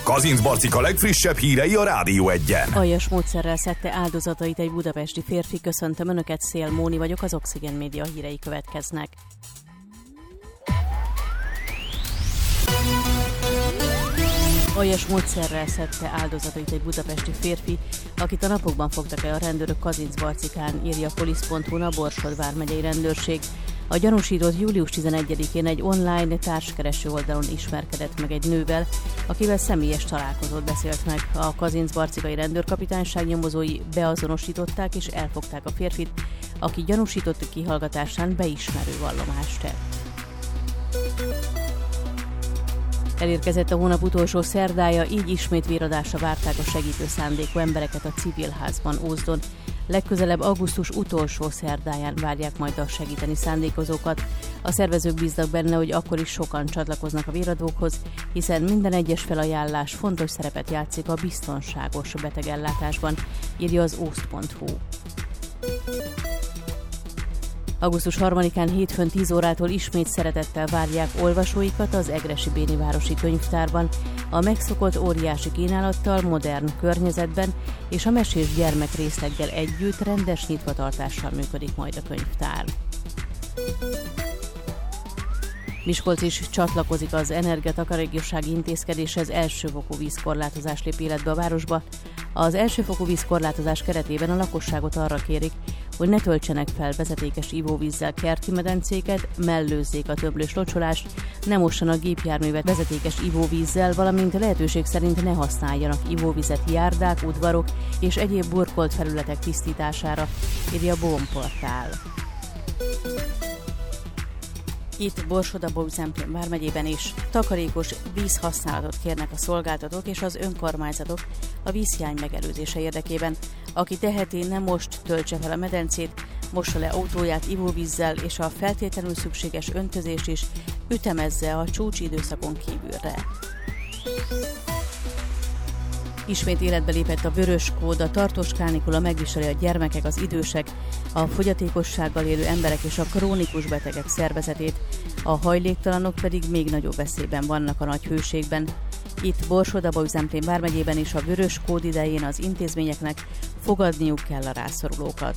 Kazincbarcika legfrissebb hírei a Rádió Egyen. Aljas módszerrel szedte áldozatait egy budapesti férfi. Köszöntöm Önöket, Szél Móni vagyok, az Oxygen Média hírei következnek. Aljas módszerrel szedte áldozatait egy budapesti férfi, akit a napokban fogtak el a rendőrök Kazincbarcikán, írja Polisz.hu-n a Borsod vármegyei rendőrség. A gyanúsított július 11-én egy online társkereső oldalon ismerkedett meg egy nővel, akivel személyes találkozót beszélt meg. A kazincbarcikai rendőrkapitányság nyomozói beazonosították és elfogták a férfit, aki gyanúsított kihallgatásán beismerő vallomást tett. Elérkezett a hónap utolsó szerdája, így ismét véradásra várták a segítő szándékú embereket a Civilházban Ózdon. Legközelebb augusztus utolsó szerdáján várják majd a segíteni szándékozókat. A szervezők bíznak benne, hogy akkor is sokan csatlakoznak a véradókhoz, hiszen minden egyes felajánlás fontos szerepet játszik a biztonságos betegellátásban, írja az oszt.hu. Augusztus 3-án hétfőn 10 órától ismét szeretettel várják olvasóikat az Egressy Béni Városi Könyvtárban, a megszokott óriási kínálattal, modern környezetben és a mesés gyermekrészleggel együtt rendes nyitvatartással működik majd a könyvtár. Miskolc is csatlakozik az energiatakarékossági intézkedéshez, elsőfokú vízkorlátozás lép életbe a városba. Az elsőfokú vízkorlátozás keretében a lakosságot arra kérik, hogy ne töltsenek fel vezetékes ivóvízzel kerti medencéket, mellőzzék a tömlős locsolást, ne mossanak gépjárművet vezetékes ivóvízzel, valamint lehetőség szerint ne használjanak ivóvizet járdák, udvarok és egyéb burkolt felületek tisztítására, írja a Bohonportál. Itt Borsod-Abaúj-Zemplén vármegyében is takarékos vízhasználatot kérnek a szolgáltatók és az önkormányzatok a vízhiány megelőzése érdekében. Aki teheti, ne most töltse fel a medencét, mossa le autóját ivóvízzel, és a feltétlenül szükséges öntözést is ütemezze a csúcsi időszakon kívülre. Ismét életbe lépett a vörös kód, a tartós kánikula megviseli a gyermekek, az idősek, a fogyatékossággal élő emberek és a krónikus betegek szervezetét, a hajléktalanok pedig még nagyobb veszélyben vannak a nagy hőségben. Itt Borsod-Abaúj-Zemplén vármegyében is a vörös kód idején az intézményeknek fogadniuk kell a rászorulókat.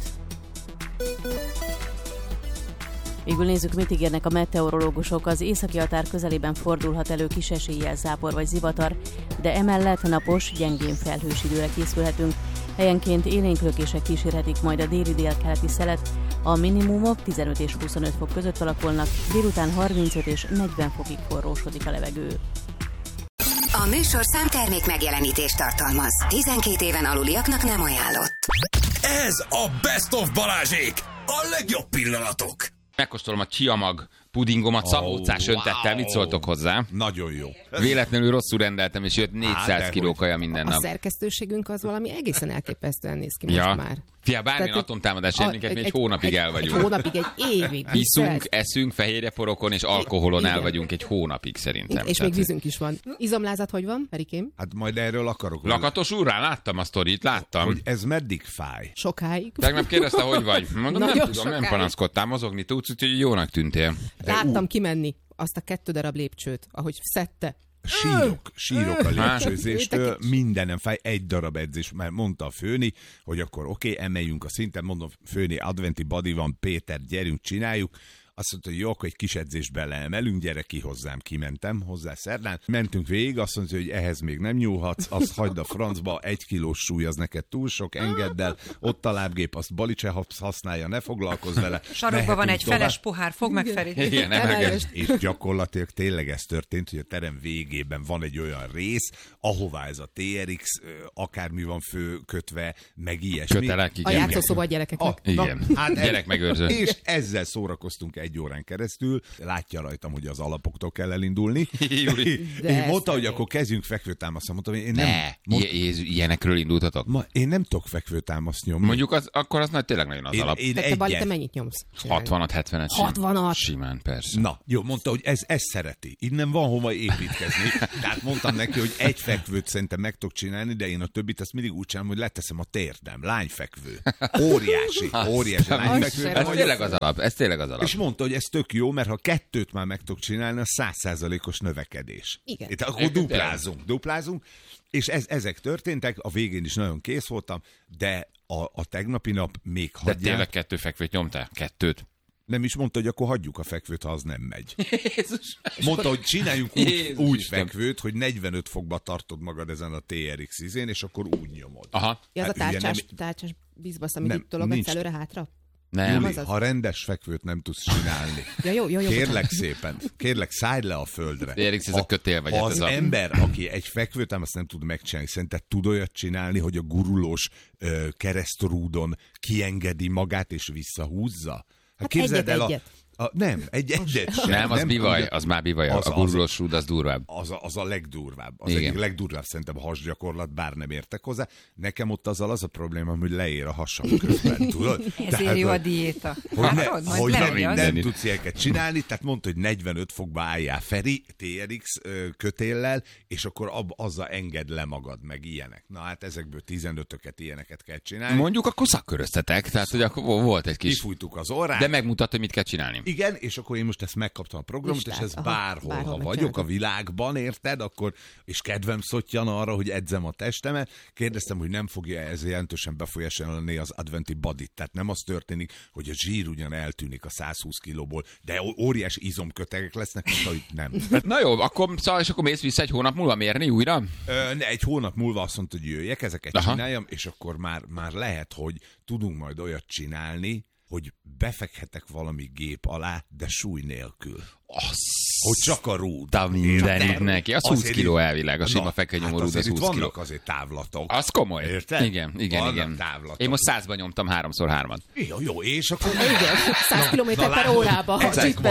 Végül nézzük, mit ígérnek a meteorológusok. Az északi határ közelében fordulhat elő kis eséllyel zápor vagy zivatar, de emellett napos, gyengén felhős időre készülhetünk. Helyenként élénk lökések kísérhetik majd a déli-délkeleti szelet. A minimumok 15 és 25 fok között alakulnak, délután 35 és 40 fokig forrósodik a levegő. A műsor számtermék megjelenítést tartalmaz. 12 éven aluliaknak nem ajánlott. Ez a Best of Balázsék! A legjobb pillanatok! Megkóstolom a csiamag pudingomat, szabócás öntettel, mit szóltok hozzá? Nagyon jó. Véletlenül rosszul rendeltem, és jött 400 kiló kaja minden nap. A szerkesztőségünk az valami egészen elképesztően néz ki most már. Fia, bármilyen atomtámadás minket mi egy hónapig el vagyunk. Egy hónapig, egy évig. Iszunk, eszünk, fehérjeporokon és alkoholon el vagyunk egy hónapig szerintem. És még vízünk is van. Izomlázat hogy van, Perikém? Hát majd erről akarok. Lakatos úrrá, láttam a sztorit, láttam. Hogy ez meddig fáj? Sokáig. Tegnap kérdezte, hogy vagy. Mondom, nem tudom, sokáig. nem panaszkodtál, mozogni tudsz, úgyhogy jónak tűntél. Láttam kimenni azt a 2 darab lépcsőt, ahogy szedte. Sírok a lépcsőzéstől, mindenem fáj, egy darab edzés, mert mondta a főni, hogy akkor oké, emeljünk a szinten, mondom, főni, adventi badi van, Péter, gyerünk, csináljuk. Azt mondta, hogy jó, akkor egy kis edzést beleemelünk, gyere ki hozzám, kimentem hozzá szerdán. Mentünk végig, azt mondta, hogy ehhez még nem nyúlhatsz, azt hagyd a francba, 1 kilós súly, az neked túl sok, engedd el, ott a lábgép, azt Bali se használja, ne foglalkozz vele. Sarokban van egy feles pohár, fog meg Feri. Igen, emelges. És gyakorlatilag tényleg ez történt, hogy a terem végében van egy olyan rész, ahová ez a TRX akármi van fölkötve, meg ilyesmi. Kötelek, igen. A játszószoba a gyerekeknek. Igen, gyerekmegőrző. És ezzel szórakoztunk 1 órán keresztül. Látja rajtam, hogy az alapoktól kell elindulni. Én mondta, hogy akkor kezdjünk fekvőtámaszt. Mondtam, hogy én nem. Ilyenekről indultatok? Én nem tudok fekvőtámaszt nyomni. Mondjuk akkor az tényleg nagyon az alap. Te Bali, te mennyit nyomsz? 60-at, 70-et. 60-at? Simán, persze. Na, jó, mondta, hogy ez szereti. Innen van hova építkezni. Tehát mondtam neki, hogy egy fekvőt szerintem meg tudok csinálni, de én a többit ezt mindig úgy csinálom, hogy leteszem a térdem. Lányfekvő. Óriási lányfekvő. Ez tényleg az alap. És mondta, mondta, hogy ez tök jó, mert ha 2 már meg tudok csinálni, az 100%-os növekedés. Igen. Itt akkor duplázunk. És ezek történtek, a végén is nagyon kész voltam, de a tegnapi nap még hagyják. De tényleg 2 fekvőt nyomtál? 2? Nem is mondta, hogy akkor hagyjuk a fekvőt, ha az nem megy. Jézus. Mondta, hogy csináljunk úgy fekvőt, hogy 45 fokba tartod magad ezen a TRX izén, és akkor úgy nyomod. Aha. Ja, az Hát a tárcsás bizbasz, amit itt tologatsz előre-hátra? Nem. Júli, ha rendes fekvőt nem tudsz csinálni, Ja, jó, kérlek szépen, szállj le a földre. TRX, ez a kötél vagy. Az ez a... ember, aki egy fekvőt azt nem tud megcsinálni, szerinted tud olyat csinálni, hogy a gurulós keresztrúdon kiengedi magát és visszahúzza? Hát képzeld el egyet. Nem, egyet sem. Nem, az bivaj, az már bivaj. A gurulós rúd, az durvább. Az a legdurvább. Az Igen. egyik legdurvább szerintem a hasgyakorlat, bár nem értek hozzá. Nekem ott azzal az a probléma, hogy leér a hasam közben, tudod? Ezért jó a diéta. Hogy nem tudsz ilyeneket csinálni, tehát mondta, hogy 45 fokba álljál Feri, TRX kötéllel, és akkor azzal engedd le magad, meg ilyenek. Na hát ezekből 15-öket ilyeneket kell csinálni. Mondjuk akkor szakköröztetek, tehát hogy akkor volt egy kis... Kifújtuk az orrát. De megmutatta, hogy mit kell csinálni. Igen, és akkor én most ezt megkaptam a programot, és ez bárhol ha vagyok a világban, érted, akkor, és kedvem szottyan arra, hogy edzem a testemet, kérdeztem, hogy nem fogja ez jelentősen befolyásolni az adventi bodit, tehát nem az történik, hogy a zsír ugyan eltűnik a 120 kilóból, de óriási izomkötegek lesznek, mint hogy nem. Na jó, akkor, szóval, és akkor mész vissza egy hónap múlva mérni újra? Egy hónap múlva azt mondta, hogy jöjjek, ezeket csináljam, és akkor már lehet, hogy tudunk majd olyat csinálni, hogy befekhetek valami gép alá, de súly nélkül. Hogy csak a rúd. De mindenit neki. Az 20 kiló elvileg, a sima fekvenyomó rúd, az 20 kiló. Vannak azért távlatok. Az komoly. Érted? Igen. Távlatok. Én most 100-ban nyomtam 3x3-at. Jó, és akkor... Igen, 100 km/órába.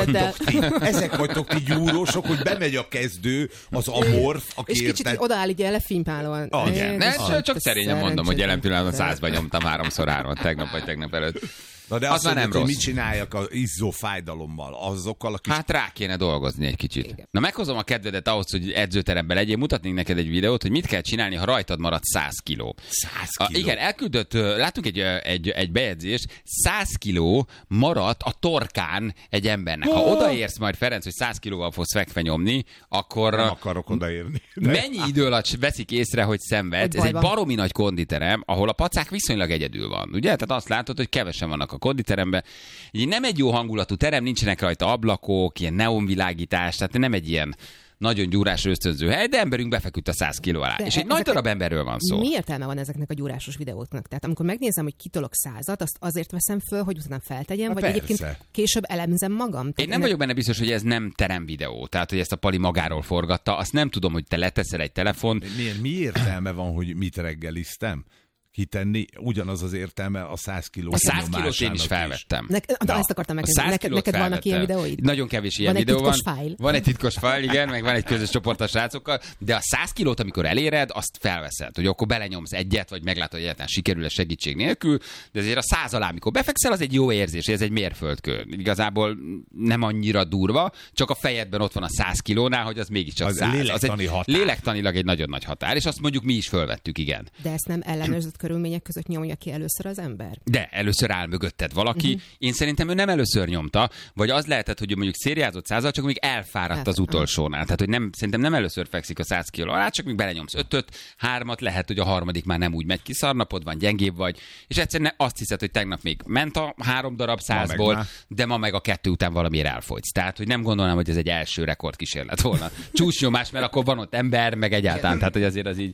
Ezek vagytok ti gyúrósok, hogy bemegy a kezdő, az amorf, aki és kicsit odaáll így lefimpálóan. Igen, csak szerényen mondom, hogy jelen pillanatban 100-ban nyomtam 3x3-at tegnap vagy tegnap előtt. Na de az már nem rossz. Mit csináljak az izzó fájdalommal? Azokkal a kis... Hát rá kéne dolgozni egy kicsit. Igen. Na meghozom a kedvedet ahhoz, hogy edzőteremben legyél, mutatnék neked egy videót, hogy mit kell csinálni, ha rajtad marad 100 kiló. 100 kiló? Igen, elküldött, látunk egy bejegyzést, 100 kiló maradt a torkán egy embernek. Ha odaérsz majd, Ferenc, hogy 100 kilóval fogsz fekve nyomni, akkor... Nem akarok odaérni. De... Mennyi idő alatt veszik észre, hogy szenvedsz? Ez egy baromi nagy konditerem, ahol a pacák viszonylag egyedül van. Ugye? Tehát azt látod, hogy kevesen vannak a konditeremben. Így nem egy jó hangulatú terem, nincsenek rajta ablakok, ilyen neonvilágítás, tehát nem egy ilyen nagyon gyúrás ösztönző hely, de emberünk befeküdt a 100 kiló alá. És egy nagy darab emberről van szó. Mi értelme van ezeknek a gyúrásos videóknak? Tehát amikor megnézem, hogy kitolok 100-at, azt azért veszem föl, hogy utána feltegyem, vagy persze. egyébként később elemzem magam? Én nem vagyok benne biztos, hogy ez nem teremvideó, tehát hogy ezt a Pali magáról forgatta. Azt nem tudom, hogy te leteszel egy telefon. Mi értelme van, hogy mit reggeliztem? Kitenni, ugyanaz az értelme a 100 kiló. A 100 kilót én is felvettem. De ezt akartam megkérdezni. Neked vannak ilyen videóid? Nagyon kevés ilyen van videó van. Fájl. Van egy titkos fájl, igen, meg van egy közös csoport a srácokkal, de a 100 kilót, amikor eléred, azt felveszed, hogy akkor belenyomsz egyet, vagy meglátod, hogy egyáltalán sikerül-e segítség nélkül, de azért a 100 alá, amikor befekszel, az egy jó érzés, ez egy mérföldkő. Igazából nem annyira durva, csak a fejedben ott van a 100 kilónál, hogy az mégiscsak 100. Az egy lélektanilag egy nagyon nagy határ, és azt mondjuk mi is fölvettük, igen. De ezt nem ellenőrzött körülmények között nyomja ki először az ember? De először áll mögötted valaki. Én szerintem ő nem először nyomta, vagy az lehetett, hogy ő mondjuk szériázott 100-al, csak még elfáradt az utolsónál. Tehát, hogy szerintem nem először fekszik a 100 kiló alá, csak még belenyomsz 5-öt, 3-at, lehet, hogy a harmadik már nem úgy megy ki, szarnapod van, gyengébb vagy, és egyszerűen azt hiszed, hogy tegnap még ment a 3 darab 100-ból, de ma meg a 2 után valamiért elfogysz. Tehát, hogy nem gondolnám, hogy ez egy első rekordkísérlet volna. Csúcsnyomás, mert akkor van ott ember, meg egyáltalán. Tehát, hogy azért az így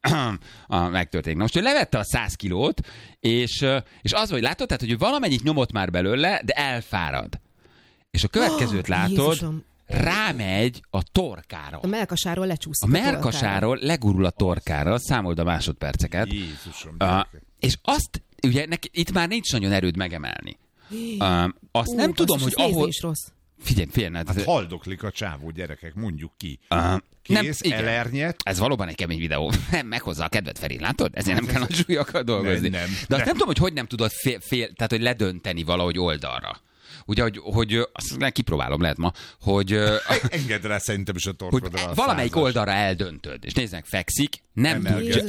megtörténik. Na most ő levette a 100 kilót, és az, hogy látod, tehát, hogy valamennyit nyomott már belőle, de elfárad. És a következőt látod, Jézusom. Rámegy a torkára. A melkasáról lecsúszik. A melkasáról legurul a torkára, számold a másodperceket. Jézusom. És azt, ugye, itt már nincs nagyon erőd megemelni. Azt nem tudom, hogy ahol... Is rossz. Figyelj, hát haldoklik a csávó, gyerekek, mondjuk ki. Kész, elernyet. Ez valóban egy kemény videó. Nem, meghozza a kedvet, Feri, látod? Ezért nem kell a súlyokkal dolgozni. Nem. De azt nem tudom, hogy nem tudod tehát, hogy ledönteni valahogy oldalra. Ugye, hogy azt kipróbálom, lehet ma, hogy... Engedd rá szerintem is a torkodra. Hogy valamelyik oldalra eldöntöd, és nézd meg, fekszik, nem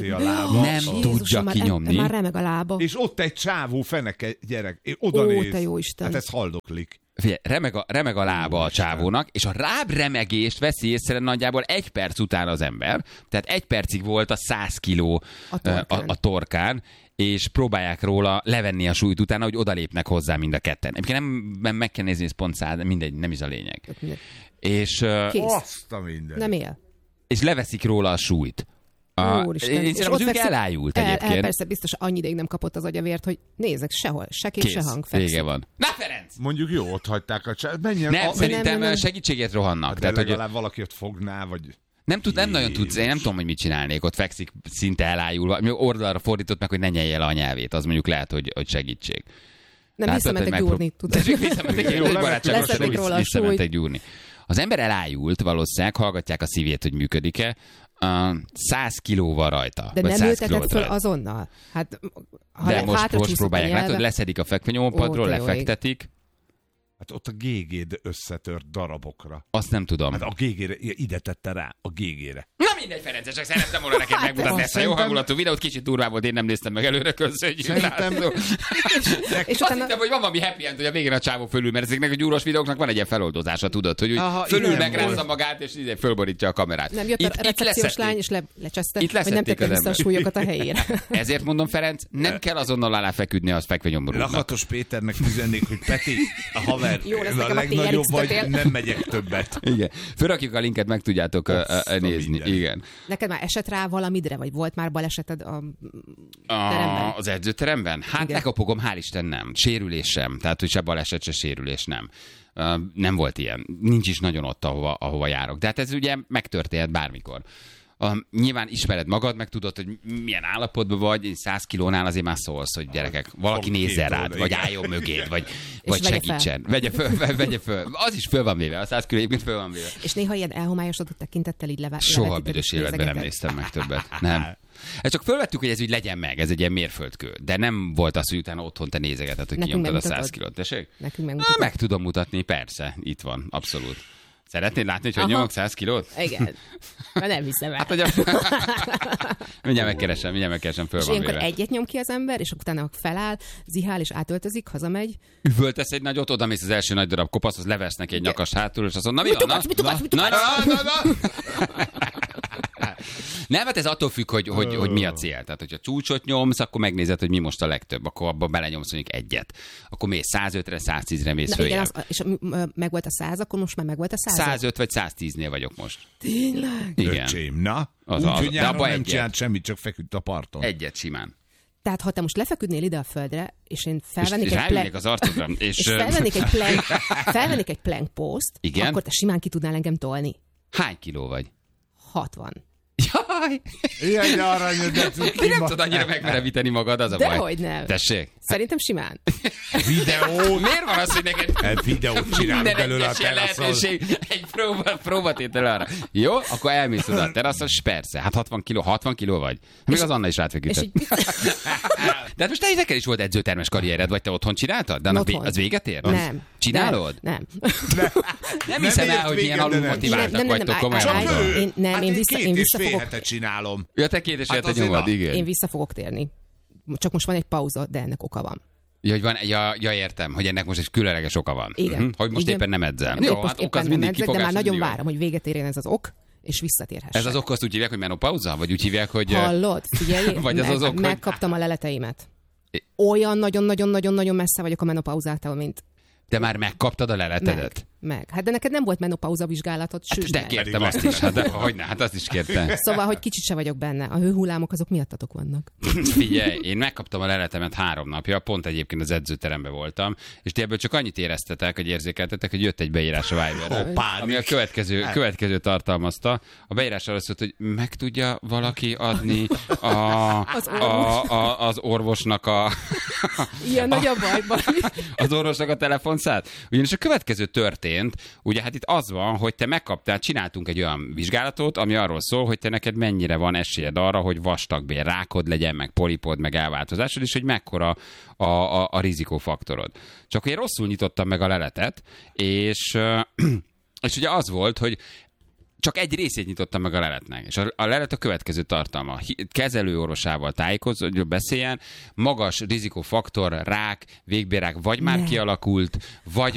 tudja kinyomni. Már remeg a lába. És ott egy csávó feneke gyerek. Oda néz. Te jó Isten. Hát ez haldoklik. Figyelj, remeg a lába a csávónak, és a lábremegést veszi észre nagyjából 1 perc után az ember. Tehát 1 percig volt a 100 kiló a torkán, és próbálják róla levenni a súlyt utána, hogy odalépnek hozzá mind a ketten. Egyébként nem meg kell nézni, ez pont 100, mindegy, nem is a lényeg. És, nem él. És leveszik róla a súlyt. És az ők elájult egyébként. Persze, biztos annyi ideig nem kapott az agyavért, hogy nézzek, sehol, se kép, se hang. Vége van. Na, Ferenc! Mondjuk jó, ott hagyták a Nem, szerintem segítségért rohannak. De legalább valaki ott fogná, vagy... Nem nagyon tudsz, én nem tudom, hogy mit csinálnék. Ott fekszik szinte elájulva. Oldalra fordított meg, hogy ne nyelje el a nyelvét. Az mondjuk lehet, hogy segítség. Nem visszamentek gyúrni, tudod. Visszamentek gyúrni. Az ember elájult valószínűleg, hallgatják a szívét, hogy működik-e. 100 kilóval rajta. De nem ültetett föl azonnal? Hát, de most próbálják. Látod, hogy leszedik a fekvenyópadról, lefektetik. Hát ott a GG-d összetört darabokra. Azt nem tudom. Hát a GG-re, ide tette rá, a GG-re. Na mindegy, Ferenc, csak szerettem volna neked megmutatni ezt a jó hangulatú videót. Kicsit durvá volt, én nem néztem meg előre, köszönjük. És azt hittem, hogy van valami happy end, hogy a végén a csávó fölül, mert ezeknek a gyúros videóknak van egy ilyen feloldozása, tudod, hogy fölül megrázza magát, és fölborítja a kamerát. Nem jött a recepciós lány, és lecseszte, hogy nem tette vissza a súlyokat a helyére. Ezért mondom, Ferenc, nem kell azonnal aláfeküdni az fekvenyomborúnak. Lakatos Péternek üzennék, hogy Peti, a haver, jó, a legnagyobb vagy, nem megyek többet. Igen. Fölrakjuk a linket, meg tudjátok nézni. Igen. Neked már esett rá valamidre, vagy volt már baleseted a teremben? Az edzőteremben? Hát igen. Lekapogom, hál' Isten nem. Sérülés sem. Tehát, hogy se baleset, se sérülés nem. Nem volt ilyen. Nincs is nagyon ott, ahova járok. De hát ez ugye megtörténhet bármikor. Nyilván ismered magad, meg tudod, hogy milyen állapotban vagy, 100 kilónál azért már szólsz, hogy gyerekek, valaki nézzen rád, vagy álljon mögéd, vagy segítsen. Vegye föl. Az is föl van véve, a 100 kiló egyébként föl van véve. És néha ilyen elhomályosodott tekintettel így soha büdös életben nem néztem meg többet. Nem. Ez csak fölvettük, hogy ez úgy legyen meg, ez egy ilyen mérföldkő. De nem volt az, hogy utána otthon te nézegeted, hogy kinyomtad a 100 kilót. Tessék? Meg tudom mutatni, persze, itt van, abszolút. Szeretnéd látni, hogy nyomok 100 kilót? Igen. Nem hiszem el. Hát, hogy mindjárt megkeresem, föl és van ilyenkor véve. egyet nyom ki az ember, és utána feláll, zihál, és átöltözik, hazamegy. Üvöltesz egy nagyot, odamész az első nagy darab kopaszhoz, levesz neki egy nyakas hátul, és azt mondja, na mi van? Mit akarsz? Nem, hát ez attól függ, hogy mi a cél. Tehát, hogyha csúcsot nyomsz, akkor megnézed, hogy mi most a legtöbb. Akkor abba belenyomsz mondjuk egyet. Akkor mész 105-re, 110-re mész följebb. És meg volt a 100, akkor most már meg volt a 100? 105 vagy 110-nél vagyok most. Tényleg? Igen. Öcsém, na? Úgyhogy nyáron nem csinált semmit, csak feküdt a parton. Egyet simán. Tehát ha te most lefeküdnél ide a földre, és én felvennék az arcodra, és felvennék egy plank post, igen? Akkor te simán ki tudnál engem tolni. Hány kiló vagy? 60. Jaj! Ilyen aranyod, de te nem tudod annyira megmerevíteni magad, az a baj. Dehogy nem. Tessék? Szerintem simán. Videó. Miért van az, hogy neked videót csinálunk belőle a teraszon? Egy próbatétel arra. Jó? Akkor elmész oda a teraszon, és persze. Hát 60 kiló vagy. Még az Anna is rátfeküdött. De hát most te neked is volt edzőtermes karriered, vagy te otthon csináltad? De az véget ér? Nem. Csinálod? Nem. Nem hiszem el, hogy milyen alulmotiváltak vagytok komolyan. Én vissza fogok... csinálom. Ja, te 2 és fél hete nyomod, igen. Én vissza fogok térni. Csak most van egy pauza, de ennek oka van. Ja, hogy van, értem, hogy ennek most egy különleges oka van. Igen. Hogy most éppen nem edzel. Jó, hát ok az mindig kifogás. De már nagyon várom, hogy véget érjen ez az ok, és visszatérhessek. Ez az ok, azt úgy hívják, hogy menopauza? Vagy úgy hívják, hogy... Hallod? Figyelj, vagy az ok, megkaptam a leleteimet. Olyan nagyon-nagyon-nagyon messze vagyok a menopauzától, mint... De már megkaptad a leletedet? Meg. Hát de neked nem volt menopauza vizsgálatot, sőt. Hát de kértem azt is, hát azt is kértem. Szóval, hogy kicsit se vagyok benne. A hőhullámok azok miattatok vannak. Figyelj, én megkaptam a leletemet 3 napja, pont egyébként az edzőteremben voltam, és ti ebből csak annyit éreztetek, hogy érzékeltetek, hogy jött egy beírás a Viberre, ami a következő tartalmazta. A beírás arra szólt, hogy meg tudja valaki adni az orvosnak a... Ilyen nagy a bajban. Az orvosnak a telefonszát. Ugyanis a következő történt, ugye hát itt az van, hogy te megkaptál, csináltunk egy olyan vizsgálatot, ami arról szól, hogy te neked mennyire van esélyed arra, hogy vastagbél rákod legyen, meg polipod, meg elváltozásod, és hogy mekkora a rizikófaktorod. Csak én rosszul nyitottam meg a leletet, és ugye az volt, hogy csak egy részét nyitottam meg a leletnek. És a lelet a következő tartalma. Kezelőorvosával tájékozódjon, hogy beszéljen, magas rizikófaktor, rák, végbélrák vagy már kialakult, vagy